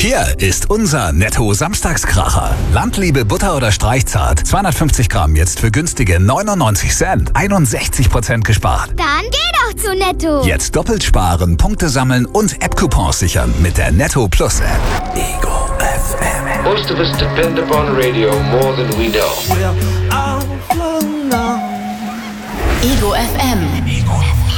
Hier ist unser Netto-Samstagskracher. Landliebe Butter oder Streichzart. 250 Gramm jetzt für günstige 99 Cent. 61% gespart. Dann geh doch zu Netto. Jetzt doppelt sparen, Punkte sammeln und App-Coupons sichern mit der Netto Plus App. Ego FM. Most of us depend upon radio more than we know. Ego FM.